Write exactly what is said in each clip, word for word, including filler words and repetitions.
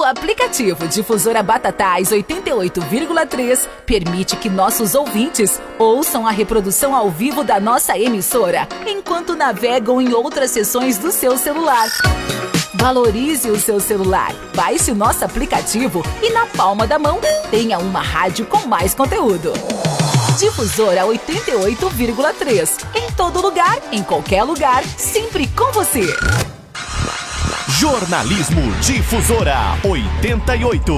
aplicativo Difusora Batatais oitenta e oito vírgula três permite que nossos ouvintes ouçam a reprodução ao vivo da nossa emissora, enquanto navegam em outras seções do seu celular. Valorize o seu celular, baixe o nosso aplicativo e na palma da mão tenha uma rádio com mais conteúdo. Difusora oitenta e oito vírgula três. Em todo lugar, em qualquer lugar, sempre com você. Jornalismo Difusora oitenta e oito.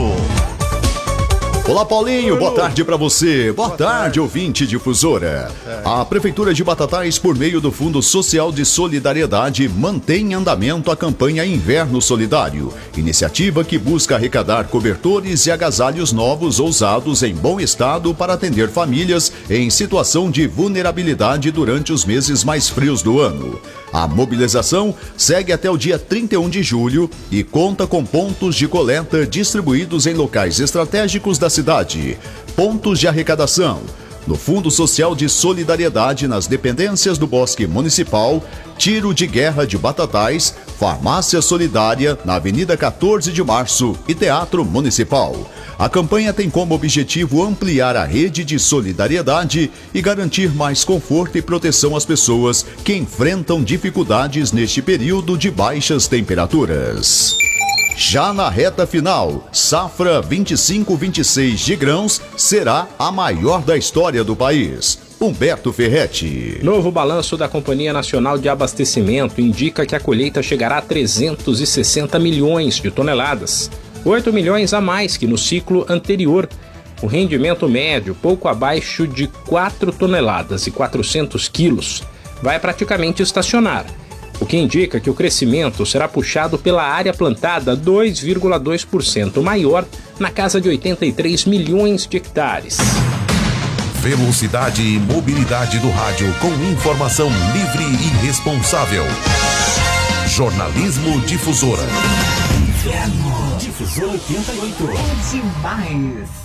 Olá, Paulinho, boa tarde pra você. Boa tarde, ouvinte Difusora. A Prefeitura de Batatais, por meio do Fundo Social de Solidariedade, mantém em andamento a campanha Inverno Solidário, iniciativa que busca arrecadar cobertores e agasalhos novos ou usados em bom estado para atender famílias em situação de vulnerabilidade durante os meses mais frios do ano. A mobilização segue até o dia trinta e um de julho e conta com pontos de coleta distribuídos em locais estratégicos da cidade, pontos de arrecadação no Fundo Social de Solidariedade nas dependências do Bosque Municipal, Tiro de Guerra de Batatais, Farmácia Solidária na Avenida quatorze de março e Teatro Municipal. A campanha tem como objetivo ampliar a rede de solidariedade e garantir mais conforto e proteção às pessoas que enfrentam dificuldades neste período de baixas temperaturas. Já na reta final, safra vinte e cinco vinte e seis de grãos será a maior da história do país. Humberto Ferretti. Novo balanço da Companhia Nacional de Abastecimento indica que a colheita chegará a trezentos e sessenta milhões de toneladas, oito milhões a mais que no ciclo anterior. O rendimento médio, pouco abaixo de quatro toneladas e quatrocentos quilos, vai praticamente estacionar, o que indica que o crescimento será puxado pela área plantada dois vírgula dois por cento maior, na casa de oitenta e três milhões de hectares. Velocidade e mobilidade do rádio com informação livre e responsável. Jornalismo Difusora. Inverno. Difusora oitenta e oito. É demais.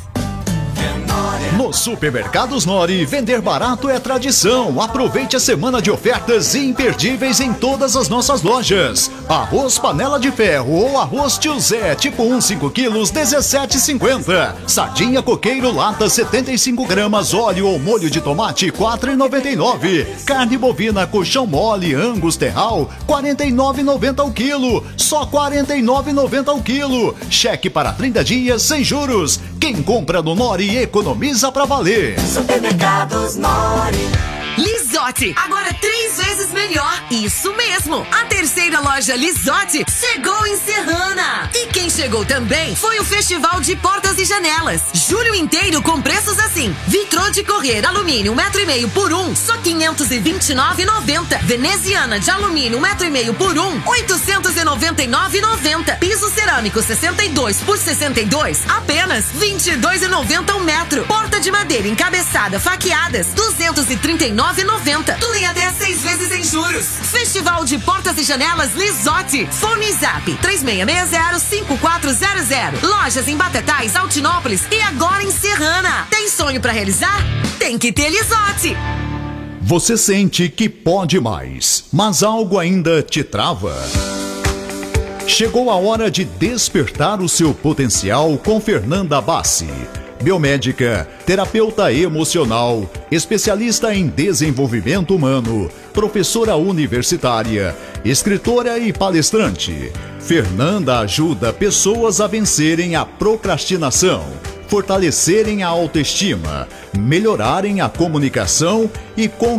Nos supermercados Nori, vender barato é tradição. Aproveite a semana de ofertas imperdíveis em todas as nossas lojas. Arroz panela de ferro ou arroz tio Zé, tipo um, cinco quilos, dezessete e cinquenta. Sardinha coqueiro lata, setenta e cinco gramas, óleo ou molho de tomate, quatro e noventa e nove. Carne bovina colchão mole, Angus terral, quarenta e nove e noventa o quilo. Só quarenta e nove e noventa o quilo. Cheque para trinta dias sem juros. Quem compra no Nori economiza pra valer. Supermercados Nori. Lisotti, agora três vezes melhor. Isso mesmo. A terceira loja Lisotti chegou em Serrana. E quem chegou também foi o Festival de Portas e Janelas. Julho inteiro com preços assim: vitrô de correr alumínio um metro e meio por um, só quinhentos e vinte e nove reais e noventa centavos. Veneziana de alumínio um metro e meio por um, oitocentos e noventa e nove reais e noventa centavos. Piso cerâmico sessenta e dois por sessenta e dois, apenas vinte e dois reais e noventa centavos o metro. Porta de madeira encabeçada faqueadas, duzentos e trinta e nove reais e noventa centavos. Tudo em até seis vezes sem juros. Festival de Portas e Janelas Lisotti. Fone Zap três seis seis zero, cinco quatro zero zero. Lojas em Batatais, Altinópolis e agora em Serrana. Tem sonho pra realizar? Tem que ter Lisotti. Você sente que pode mais, mas algo ainda te trava? Chegou a hora de despertar o seu potencial com Fernanda Bassi. Biomédica, terapeuta emocional, especialista em desenvolvimento humano, professora universitária, escritora e palestrante. Fernanda ajuda pessoas a vencerem a procrastinação, fortalecerem a autoestima, melhorarem a comunicação e conquistarem